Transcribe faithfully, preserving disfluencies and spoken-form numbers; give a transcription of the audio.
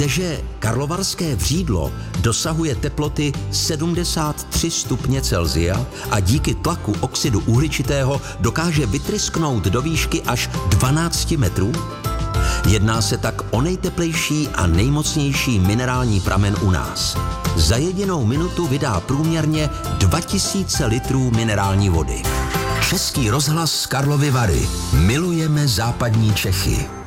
Víte, že karlovarské Vřídlo dosahuje teploty sedmdesát tři stupně Celsia a díky tlaku oxidu uhličitého dokáže vytrysknout do výšky až dvanáct metrů? Jedná se tak o nejteplejší a nejmocnější minerální pramen u nás. Za jedinou minutu vydá průměrně dva tisíce litrů minerální vody. Český rozhlas z Karlovy Vary. Milujeme západní Čechy.